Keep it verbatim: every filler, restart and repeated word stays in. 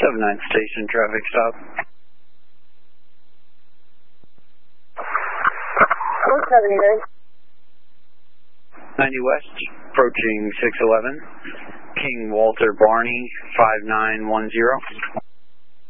seven nine station traffic stop. one seventy-nine. ninety West, approaching six eleven. King Walter Barney, five nine one zero.